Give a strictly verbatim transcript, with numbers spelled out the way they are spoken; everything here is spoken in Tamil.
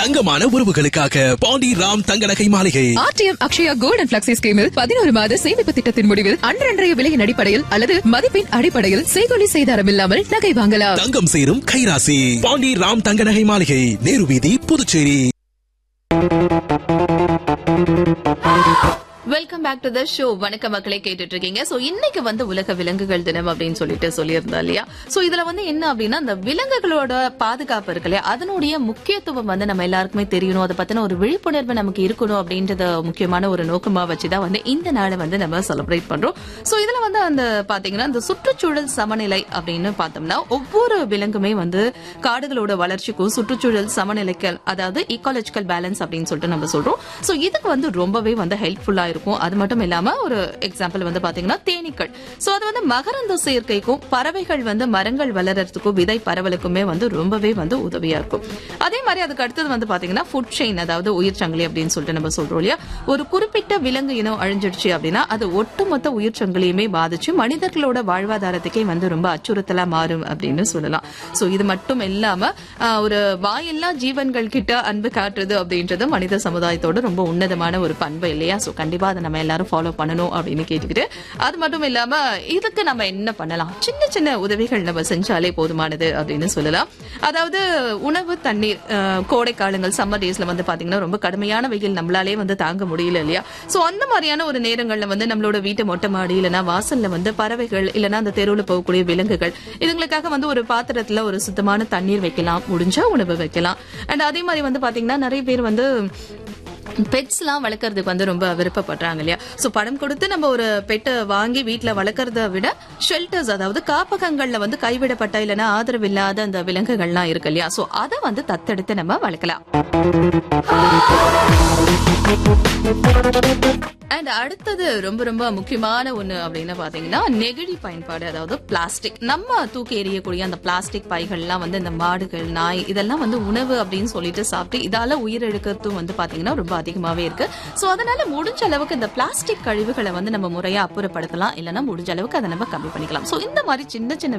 தங்கமான உறவுகளுக்காக பாண்டி ராம் தங்க நகை மாளிகை. RTM Akshaya gold and flexi ஸ்கீமில் பதினோரு மாத சேமிப்பு திட்டத்தின் முடிவில் அன்றன்றைய விலையின் அடிப்படையில் அல்லது மதிப்பின் அடிப்படையில் செய்கொலி செய்தாரம் இல்லாமல் நகை வாங்கலாம். தங்கம் சேரும் கைராசி. பாண்டி ராம் தங்க நகை மாளிகை, நேரு வீதி, Puducherry. Welcome back to the show. வணக்க மக்களை கேட்டுட்டு இருக்கீங்க. சோ இன்னைக்கு வந்து உலக விலங்குகள் தினம் அப்படின்னு சொல்லிட்டு சொல்லியிருந்தா இல்லையா? சோ இதுல வந்து என்ன அப்படின்னா, அந்த விலங்குகளோட பாதுகாப்பு இருக்கு இல்லையா, அதனுடைய முக்கியத்துவம் வந்து நம்ம எல்லாருக்குமே தெரியணும், அதை பத்தின ஒரு விழிப்புணர்வு நமக்கு இருக்கணும் அப்படின்றத முக்கியமான ஒரு நோக்கமா வச்சுதான் வந்து இந்த நாளை வந்து நம்ம செலிப்ரேட் பண்றோம். சோ இதுல வந்து அந்த பாத்தீங்கன்னா இந்த சுற்றுச்சூழல் சமநிலை அப்படின்னு பார்த்தோம்னா, ஒவ்வொரு விலங்குமே வந்து காடுகளோட வளர்ச்சிக்கும் சுற்றுச்சூழல் சமநிலைக்கு, அதாவது ஈகாலஜிக்கல் பேலன்ஸ் அப்படின்னு சொல்லிட்டு நம்ம சொல்றோம். சோ இதுக்கு வந்து ரொம்பவே வந்து ஹெல்ப்ஃபுல்லா இருக்கும். அது மட்டும் இல்லாம ஒரு எக்ஸாம்பிள் வந்து பாத்தீங்கன்னா தேனீக்கள். சோ அது வந்து மகரந்த சேர்க்கைக்கும் பறவைகள் வந்து மரங்கள் வளர்றதுக்கும் விதை பரவலுக்குமே வந்து ரொம்பவே வந்து உதவியா இருக்கும். அதே மாதிரி அதுக்கு அடுத்தது வந்து பாத்தீங்கன்னா ஃபுட் செயின், அதாவது உயிர் சங்கிலி அப்படின்னு சொல்லிட்டு நம்ம சொல்றோம் இல்லையா. ஒரு குறிப்பிட்ட விலங்கு இனம் அழிஞ்சிடுச்சு அப்படின்னா அது ஒட்டுமொத்த உயிர் சங்கிலியுமே பாதிச்சு மனிதர்களோட வாழ்வாதாரத்துக்கே வந்து ரொம்ப அச்சுறுத்தலா மாறும் அப்படின்னு சொல்லலாம். சோ இது மட்டும் இல்லாம ஒரு வாயெல்லா ஜீவன்கள் கிட்ட அன்பு காட்டுறது அப்படின்றது மனித சமுதாயத்தோட ரொம்ப உன்னதமான ஒரு பண்பு இல்லையா. சோ கண்டிப்பா அதை நம்ம எல்லாரும் ஃபாலோ பண்ணணும் அப்படின்னு கேட்டுக்கிட்டு, அது மட்டும் இல்லாம இதுக்கு நம்ம என்ன பண்ணலாம், சின்ன சின்ன உதவிகள் நம்ம செஞ்சாலே போதுமானது அப்படின்னு சொல்லலாம். அதாவது உணவு, தண்ணீர். கோடை காலங்கள் சம்மர் டேஸ்ல வந்து பாத்தீங்கன்னா ரொம்ப கடுமையான வெயில் நம்மளாலே வந்து தாங்க முடியல இல்லையா. சோ அந்த மாதிரியான ஒரு நேரங்கள்ல வந்து நம்மளோட வீட்டு மொட்டை மாடி இல்லைன்னா வாசல்ல வந்து பறவைகள் இல்லைன்னா அந்த தெருவுல போகக்கூடிய விலங்குகள் இதுங்களுக்காக வந்து ஒரு பாத்திரத்துல ஒரு சுத்தமான தண்ணீர் வைக்கலாம், முடிஞ்சா உணவு வைக்கலாம். அண்ட் அதே மாதிரி வந்து பாத்தீங்கன்னா நிறைய பேர் வந்து பெட்ஸ் எல்லாம் வளர்க்கறதுக்கு வந்து ரொம்ப விருப்பப்படுறாங்க இல்லையா. சோ பணம் கொடுத்து நம்ம ஒரு பெட்டை வாங்கி வீட்டுல வளர்க்கறத விட ஷெல்டர்ஸ், அதாவது காப்பகங்கள்ல வந்து கைவிடப்பட்ட இல்லைன்னா ஆதரவு இல்லாத அந்த விலங்குகள்லாம் இருக்கு இல்லையா. சோ அதை வந்து தத்தெடுத்து நம்ம வளர்க்கலாம். அண்ட் அடுத்தது ரொம்ப ரொம்ப முக்கியமான ஒண்ணு அப்படின்னு பாத்தீங்கன்னா நெகிழி பயன்பாடு, அதாவது பிளாஸ்டிக். நம்ம தூக்கி எறியக்கூடிய அந்த பிளாஸ்டிக் பைகள் எல்லாம் வந்து இந்த மாடுகள், நாய் இதெல்லாம் வந்து உணவு அப்படின்னு சொல்லிட்டு சாப்பிட்டு இதால உயிரிழக்கிறதும் வந்து பாத்தீங்கன்னா ரொம்ப அதிகமாவே இருக்கு. சோ அதனால முடிஞ்ச அளவுக்கு இந்த பிளாஸ்டிக் கழிவுகளை வந்து நம்ம முறையா அப்புறப்படுத்தலாம், இல்லைன்னா முடிஞ்ச அளவுக்கு அதை நம்ம கம்மி பண்ணிக்கலாம். சோ இந்த மாதிரி சின்ன சின்ன